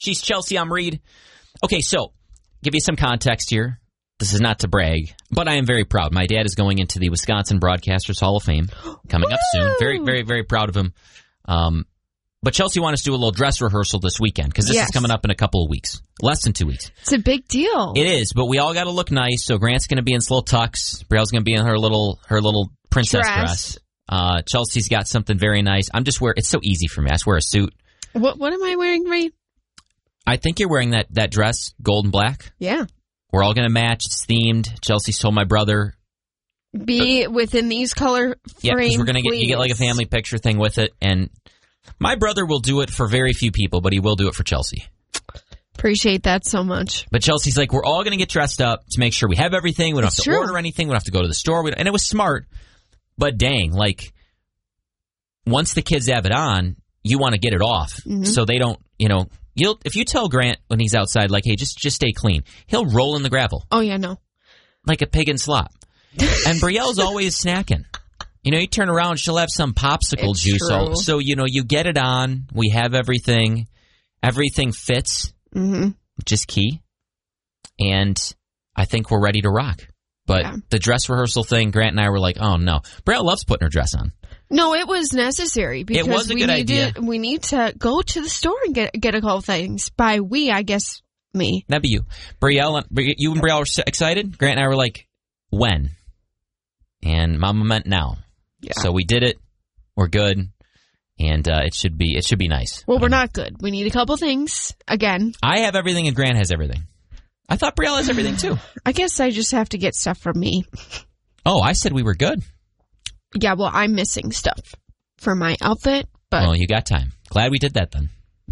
She's Chelsea. I'm Reed. Okay, so give you some context here. This is not to brag, but I am very proud. My dad is going into the Wisconsin Broadcasters Hall of Fame coming up soon. Very, very, very proud of him. But Chelsea wanted us to do a little dress rehearsal this weekend because this is coming up in a couple of weeks. Less than 2 weeks. It's a big deal. It is, but we all got to look nice. So Grant's going to be in slow tux. Brielle's going to be in her little princess dress. Chelsea's got something very nice. I'm just wearing. It's so easy for me. I just wear a suit. What am I wearing, Reed? I think you're wearing that dress, gold and black. Yeah. We're all going to match. It's themed. Chelsea told my brother. Be within these color frames, yeah, because we're going to get like a family picture thing with it. And my brother will do it for very few people, but he will do it for Chelsea. Appreciate that so much. But Chelsea's like, we're all going to get dressed up to make sure we have everything. We don't have to order anything. We don't have to go to the store. And it was smart. But dang, like, once the kids have it on, you want to get it off. Mm-hmm. So they don't, if you tell Grant when he's outside, like, hey, just stay clean, he'll roll in the gravel. Oh, yeah, no. Like a pig in slop. And Brielle's always snacking. You turn around, she'll have some popsicle juice. So, you get it on. We have everything. Everything fits, which is key. And I think we're ready to rock. But the dress rehearsal thing, Grant and I were like, oh, no. Brielle loves putting her dress on. No, it was necessary because it was a good idea. We need to go to the store and get a couple things. By we, I guess me. That'd be you. Brielle, you and Brielle were excited. Grant and I were like, when? And Mama meant now. Yeah. So we did it. We're good. And it should be nice. Well, we're not good. We need a couple things. Again. I have everything and Grant has everything. I thought Brielle has everything too. I guess I just have to get stuff from me. Oh, I said we were good. Yeah, well, I'm missing stuff for my outfit. But well, you got time. Glad we did that then.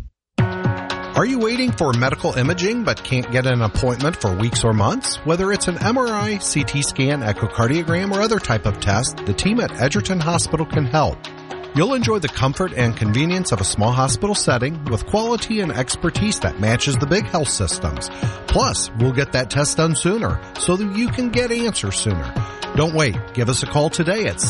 Are you waiting for medical imaging but can't get an appointment for weeks or months? Whether it's an MRI, CT scan, echocardiogram, or other type of test, the team at Edgerton Hospital can help. You'll enjoy the comfort and convenience of a small hospital setting with quality and expertise that matches the big health systems. Plus, we'll get that test done sooner so that you can get answers sooner. Don't wait. Give us a call today at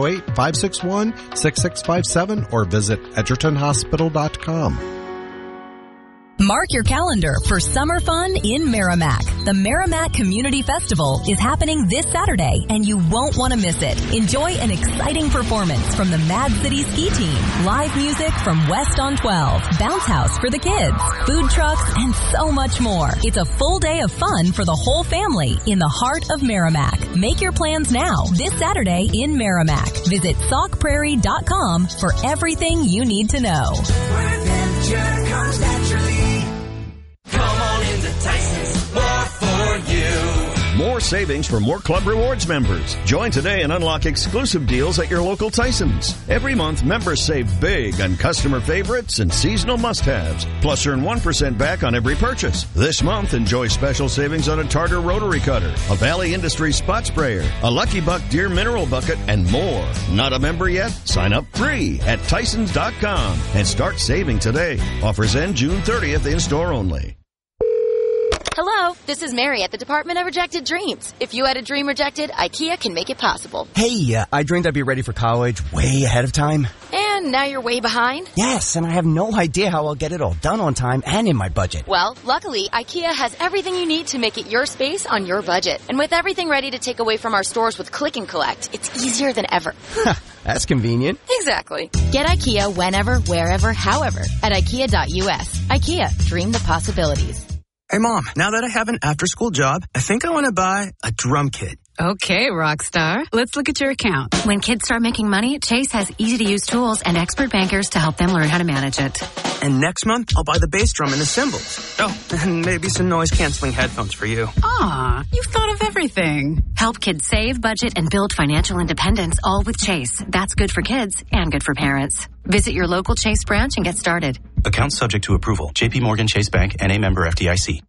608-561-6657 or visit edgertonhospital.com. Mark your calendar for summer fun in Merrimack. The Merrimack Community Festival is happening this Saturday, and you won't want to miss it. Enjoy an exciting performance from the Mad City Ski Team, live music from West on 12, bounce house for the kids, food trucks, and so much more. It's a full day of fun for the whole family in the heart of Merrimack. Make your plans now this Saturday in Merrimack. Visit saukprairie.com for everything you need to know. Come on into Tyson's, more for you. More savings for more Club Rewards members. Join today and unlock exclusive deals at your local Tyson's. Every month, members save big on customer favorites and seasonal must-haves. Plus, earn 1% back on every purchase. This month, enjoy special savings on a Tartar rotary cutter, a Valley Industries spot sprayer, a Lucky Buck Deer mineral bucket, and more. Not a member yet? Sign up free at Tysons.com and start saving today. Offers end June 30th in-store only. Hello, this is Mary at the Department of Rejected Dreams. If you had a dream rejected, IKEA can make it possible. Hey, I dreamed I'd be ready for college way ahead of time. And now you're way behind? Yes, and I have no idea how I'll get it all done on time and in my budget. Well, luckily, IKEA has everything you need to make it your space on your budget. And with everything ready to take away from our stores with Click and Collect, it's easier than ever. That's convenient. Exactly. Get IKEA whenever, wherever, however at IKEA.us. IKEA, dream the possibilities. Hey, Mom, now that I have an after-school job, I think I want to buy a drum kit. Okay, Rockstar. Let's look at your account. When kids start making money, Chase has easy-to-use tools and expert bankers to help them learn how to manage it. And next month, I'll buy the bass drum and the cymbals. Oh, and maybe some noise-canceling headphones for you. Aw, you've thought of everything. Help kids save, budget, and build financial independence, all with Chase. That's good for kids and good for parents. Visit your local Chase branch and get started. Account subject to approval. J.P. Morgan Chase Bank, N.A. member FDIC.